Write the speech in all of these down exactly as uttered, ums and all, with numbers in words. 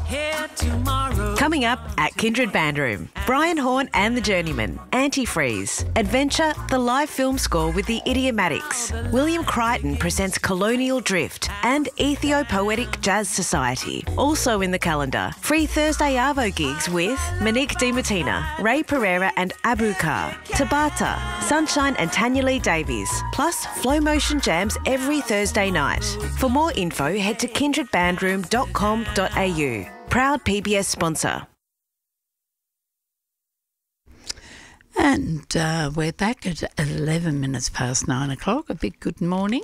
here tomorrow. Coming up at Kindred Bandroom, Brian Horn and the Journeymen, Antifreeze, Adventure, the live film score with the Idiomatics, William Crichton presents Colonial Drift, and Ethiopoetic Jazz Society. Also in the calendar, free Thursday Arvo gigs with Monique DiMartina, Ray Pereira and Abu Kar, Tabata, Sunshine and Tanya Lee Davies, plus Flow Motion jams every Thursday night. For more info, head to kindred bandroom dot com dot a u. Proud P B S sponsor. And uh, we're back at eleven minutes past nine o'clock. A big good morning.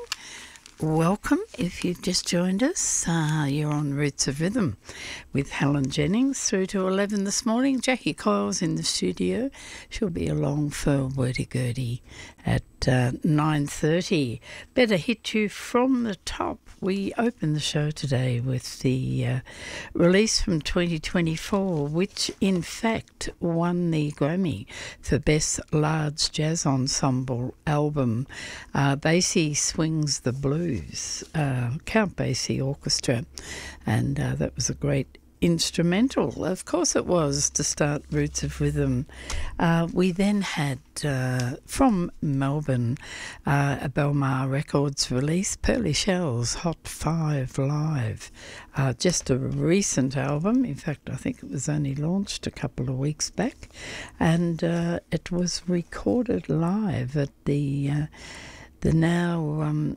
Welcome if you've just joined us. Uh, you're on Roots of Rhythm with Helen Jennings through to eleven this morning. Jackie Coyle's in the studio. She'll be along for Wordy-Gurdy at uh, nine thirty. Better hit you from the top. We open the show today with the uh, release from twenty twenty-four, which in fact won the Grammy for Best Large Jazz Ensemble Album. Uh, Basie Swings the Blues, uh, Count Basie Orchestra, and uh, that was a great instrumental. Of course it was, to start Roots of Rhythm. Uh, we then had, uh, from Melbourne, uh, a Belmar Records release, Pearly Shells, Hot Five Live. Uh, just a recent album. In fact, I think it was only launched a couple of weeks back. And uh, it was recorded live at the, uh, the now, um,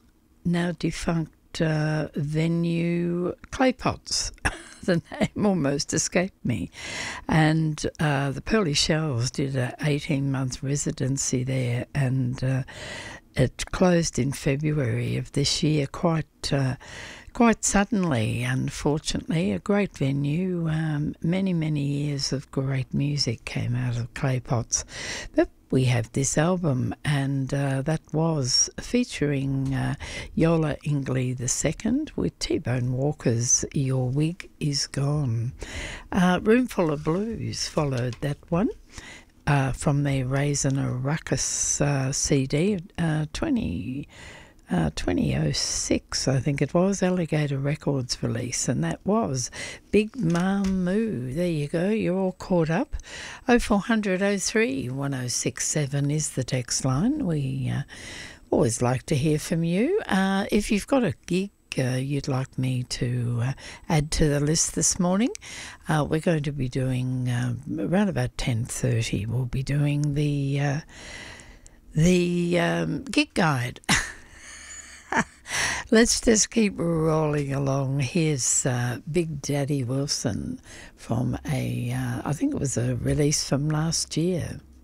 now defunct uh, venue Claypots. The name almost escaped me. And uh, the Pearly Shells did an eighteen-month residency there, and uh, it closed in February of this year, quite uh, quite suddenly, unfortunately. A great venue. Um, many, many years of great music came out of Claypots. But we have this album, and uh, that was featuring uh, Yola Ingley the second with T-Bone Walker's Your Wig Is Gone. Uh, Roomful of Blues followed that one uh, from their Raisin a Ruckus uh, C D, uh, twenty... Uh, twenty oh six, I think it was, Alligator Records release, and that was Big Mom Moo. There you go, you're all caught up. oh four hundred oh three one oh six seven is the text line. We uh, always like to hear from you. Uh, if you've got a gig uh, you'd like me to uh, add to the list this morning, uh, we're going to be doing, uh, around about ten thirty, we'll be doing the, uh, the um, gig guide. Let's just keep rolling along. Here's uh, Big Daddy Wilson from a, uh, I think it was a release from last year.